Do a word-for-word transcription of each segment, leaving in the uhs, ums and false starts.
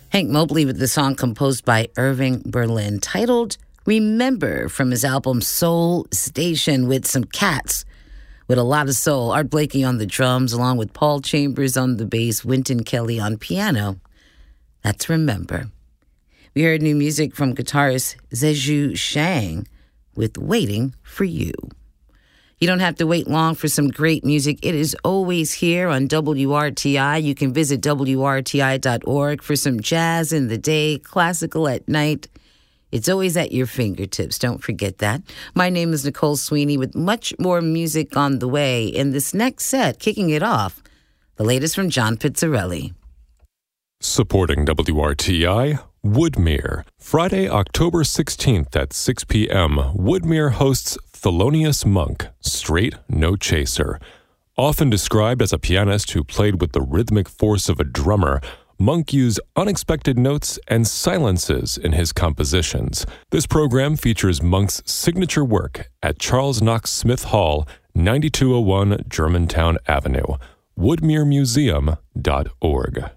Hank Mobley with the song composed by Irving Berlin titled Remember from his album Soul Station with some cats with a lot of soul. Art Blakey on the drums along with Paul Chambers on the bass, Wynton Kelly on piano. That's Remember. We heard new music from guitarist Zheju Shang with Waiting for You. You don't have to wait long for some great music. It is always here on W R T I. You can visit W R T I dot org for some jazz in the day, classical at night. It's always at your fingertips. Don't forget that. My name is Nicole Sweeney with much more music on the way. In this next set, kicking it off, the latest from John Pizzarelli. Supporting W R T I, Woodmere. Friday, October sixteenth at six p.m., Woodmere hosts Thelonious Monk, straight, no chaser. Often described as a pianist who played with the rhythmic force of a drummer, Monk used unexpected notes and silences in his compositions. This program features Monk's signature work at Charles Knox Smith Hall, ninety-two oh one Germantown Avenue. woodmere museum dot org.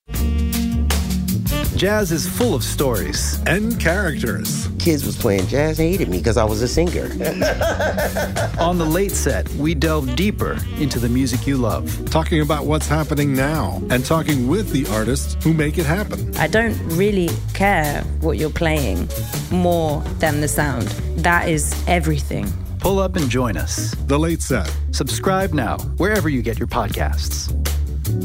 Jazz is full of stories and characters. Kids was playing jazz and hated me because I was a singer. On The Late Set, we delve deeper into the music you love. Talking about what's happening now and talking with the artists who make it happen. I don't really care what you're playing more than the sound. That is everything. Pull up and join us. The Late Set. Subscribe now, wherever you get your podcasts.